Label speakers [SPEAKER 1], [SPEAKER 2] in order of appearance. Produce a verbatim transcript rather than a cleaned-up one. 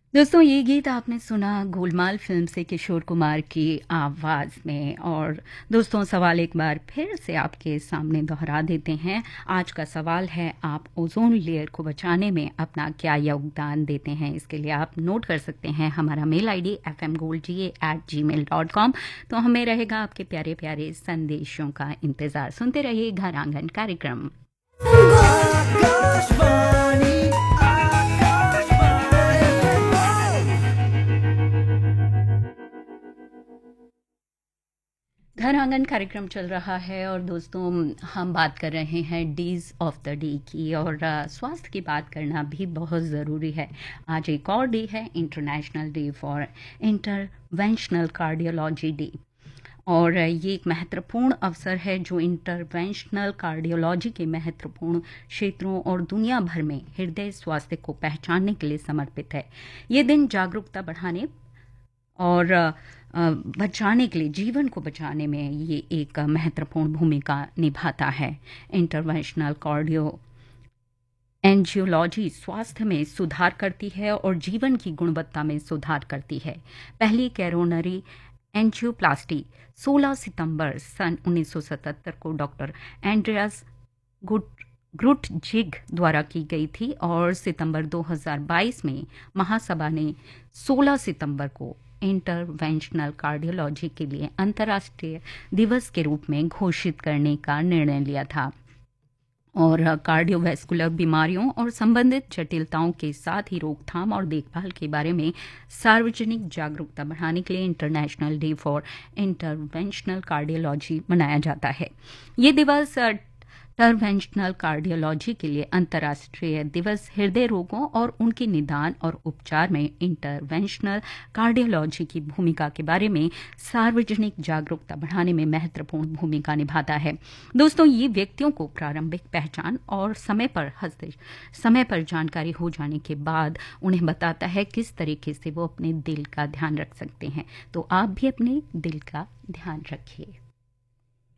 [SPEAKER 1] दोस्तों ये गीत आपने सुना गोलमाल फ़िल्म से किशोर कुमार की आवाज़ में। और दोस्तों सवाल एक बार फिर से आपके सामने दोहरा देते हैं। आज का सवाल है, आप ओज़ोन लेयर को बचाने में अपना क्या योगदान देते हैं? इसके लिए आप नोट कर सकते हैं हमारा mail ID F M gold जी ए एट जी मेल डॉट कॉम। तो हमें रहेगा आपके प्यारे प्यारे संदेशों का इंतज़ार। सुनते रहिए घर आंगन कार्यक्रम।
[SPEAKER 2] आकाशवाणी
[SPEAKER 1] घर आंगन कार्यक्रम चल रहा है और दोस्तों हम बात कर रहे हैं डेज ऑफ द डे की। और अ, स्वास्थ्य की बात करना भी बहुत ज़रूरी है। आज एक और डे है, international day for interventional cardiology day. और अ, ये एक महत्वपूर्ण अवसर है जो इंटरवेंशनल कार्डियोलॉजी के महत्वपूर्ण क्षेत्रों और दुनिया भर में हृदय स्वास्थ्य को पहचानने के लिए समर्पित है। ये दिन जागरूकता बढ़ाने और अ, अ, बचाने के लिए, जीवन को बचाने में ये एक अ, महत्वपूर्ण भूमिका निभाता है। इंटरवेंशनल कार्डियो एंजियोलॉजी स्वास्थ्य में सुधार करती है और जीवन की गुणवत्ता में सुधार करती है। पहली कैरोनरी एंजियोप्लास्टी सोलह सितंबर सन उन्नीस सौ सतहत्तर को डॉक्टर एंड्रियास गुट ग्रुटजिग द्वारा की गई थी और सितंबर दो हज़ार बाईस में महासभा ने सोलह सितंबर को इंटरवेंशनल कार्डियोलॉजी के लिए अंतर्राष्ट्रीय दिवस के रूप में घोषित करने का निर्णय लिया था। और कार्डियोवैस्कुलर बीमारियों और संबंधित जटिलताओं के साथ ही रोकथाम और देखभाल के बारे में सार्वजनिक जागरूकता बढ़ाने के लिए international day for interventional cardiology मनाया जाता है। ये दिवस इंटरवेंशनल कार्डियोलॉजी के लिए अंतर्राष्ट्रीय दिवस हृदय रोगों और उनके निदान और उपचार में इंटरवेंशनल कार्डियोलॉजी की भूमिका के बारे में सार्वजनिक जागरूकता बढ़ाने में महत्वपूर्ण भूमिका निभाता है। दोस्तों ये व्यक्तियों को प्रारंभिक पहचान और समय पर हस्त समय पर जानकारी हो जाने के बाद उन्हें बताता है किस तरीके से वो अपने दिल का ध्यान रख सकते हैं। तो आप भी अपने दिल का ध्यान रखिए।